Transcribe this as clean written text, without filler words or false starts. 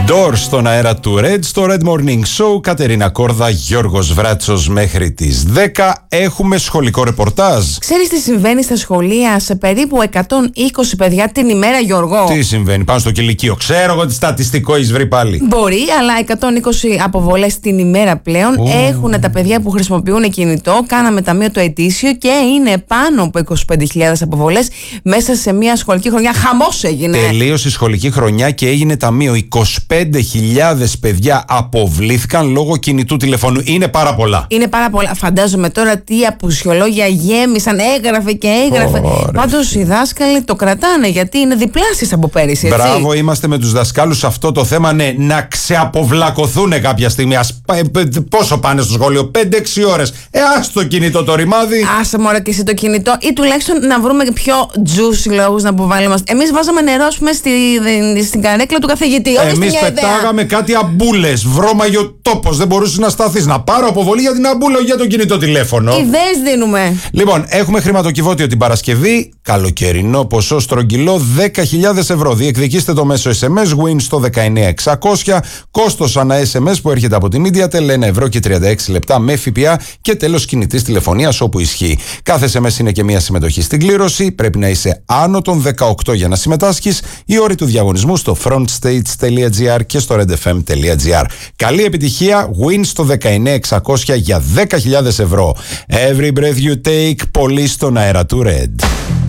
Doors στον αέρα του Red, στο Red Morning Show. Κατερίνα Κόρδα, Γιώργος Βράτσος μέχρι τις 10. Έχουμε σχολικό ρεπορτάζ. Ξέρεις τι συμβαίνει στα σχολεία σε περίπου 120 παιδιά την ημέρα, Γιώργο? Τι συμβαίνει, πάνω στο κηλικείο. Ξέρω εγώ τι στατιστικό έχεις βρει πάλι. Μπορεί, αλλά 120 αποβολές την ημέρα πλέον έχουν τα παιδιά που χρησιμοποιούν κινητό. Κάναμε ταμείο το ετήσιο και είναι πάνω από 25.000 αποβολές μέσα σε μια σχολική χρονιά. Χαμός έγινε. Τελείωσε η σχολική χρονιά και έγινε ταμείο. 25.000 παιδιά αποβλήθηκαν λόγω κινητού τηλεφώνου. Είναι πάρα πολλά. Είναι πάρα πολλά. Φαντάζομαι τώρα τι απουσιολόγια γέμισαν, έγραφε και έγραφε. Πάντως οι δάσκαλοι το κρατάνε γιατί είναι διπλάσιες από πέρυσι. Έτσι. Μπράβο, είμαστε με τους δασκάλους σε αυτό το θέμα. Ναι, να ξεαποβλακωθούν κάποια στιγμή. Πόσο πάνε στο σχολείο, 5-6 ώρες. Ας το κινητό το ρημάδι. Άσε μωρέ και εσύ το κινητό, ή τουλάχιστον να βρούμε πιο juicy λόγους να αποβάλουμε. Εμείς βάζαμε νερό, ας πούμε, στην καρέκλα του καθηγητή. Εμείς πετάγαμε κάτι αμπούλες. Βρώμαγε τόπος. Δεν μπορούσε να σταθείς. Να πάρω αποβολή για την αμπούλα ή για το κινητό τηλέφωνο. Ιδέες δίνουμε. Λοιπόν, έχουμε χρηματοκιβώτιο την Παρασκευή. Καλοκαιρινό ποσό στρογγυλό 10.000 ευρώ. Διεκδικήστε το μέσο SMS Win στο 19600. Κόστος ανά SMS που έρχεται από τη Mediatel 1 ευρώ και 36 λεπτά με ΦΠΑ και τέλος κινητής τηλεφωνίας όπου ισχύει. Κάθε SMS είναι και μια συμμετοχή στην κλήρωση. Πρέπει να είσαι άνω των 18 για να συμμετάσχεις. Οι όροι του διαγωνισμού στο frontstage.gr και στο redfm.gr. Καλή επιτυχία. Win στο 19600 για 10.000 ευρώ. Every breath you take. Πολύ στον αέρα του Red.